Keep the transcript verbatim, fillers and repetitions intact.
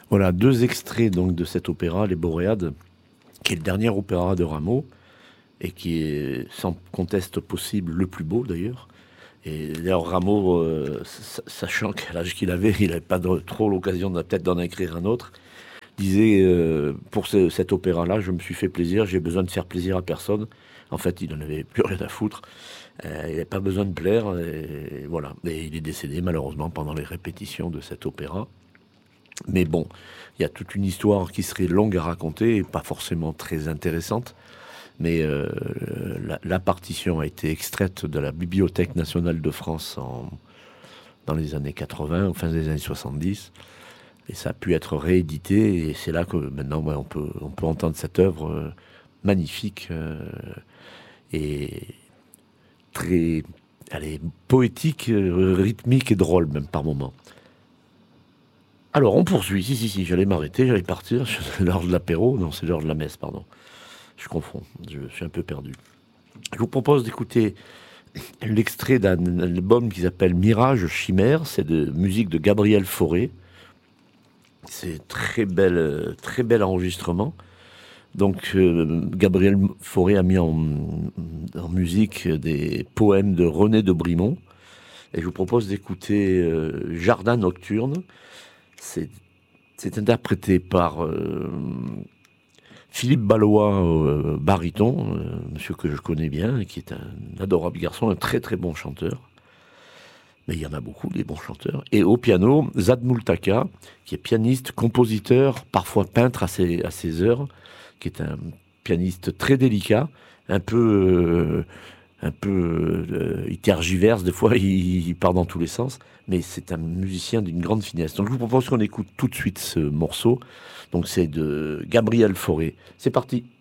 Voilà, deux extraits donc de cet opéra, Les Boréades, qui est le dernier opéra de Rameau, et qui est sans conteste possible le plus beau d'ailleurs. Et d'ailleurs Rameau, euh, sachant qu'à l'âge qu'il avait, il n'avait pas de, trop l'occasion de peut-être d'en écrire un autre, disait euh, pour ce, cet opéra-là, je me suis fait plaisir, j'ai besoin de faire plaisir à personne. En fait, il n'en avait plus rien à foutre. Euh, il n'avait pas besoin de plaire. Et voilà. Et il est décédé malheureusement pendant les répétitions de cet opéra. Mais bon, il y a toute une histoire qui serait longue à raconter et pas forcément très intéressante. Mais euh, la, la partition a été extraite de la Bibliothèque nationale de France en, dans les années quatre-vingts, en fin des années soixante-dix. Et ça a pu être réédité. Et c'est là que maintenant, ouais, on, peut, on peut entendre cette œuvre euh, magnifique euh, et très allez, poétique, euh, rythmique et drôle même par moments. Alors, on poursuit. Si, si, si, j'allais m'arrêter, j'allais partir. C'est l'heure de l'apéro. Non, c'est l'heure de la messe, pardon. Je confonds. Je suis un peu perdu. Je vous propose d'écouter l'extrait d'un album qui s'appelle Mirage Chimère. C'est de musique de Gabriel Fauré. C'est très bel, très bel enregistrement. Donc, euh, Gabriel Fauré a mis en, en musique des poèmes de René de Brimont. Et je vous propose d'écouter euh, Jardin Nocturne. C'est, c'est interprété par euh, Philippe Ballois, euh, baryton, euh, monsieur que je connais bien, et qui est un adorable garçon, un très très bon chanteur. Mais il y en a beaucoup, des bons chanteurs. Et au piano, Zad Moultaka, qui est pianiste, compositeur, parfois peintre à ses, à ses heures, qui est un pianiste très délicat, un peu... Euh, un peu, euh, il tergiverse, des fois il, il part dans tous les sens, mais c'est un musicien d'une grande finesse. Donc je vous propose qu'on écoute tout de suite ce morceau. Donc c'est de Gabriel Fauré. C'est parti.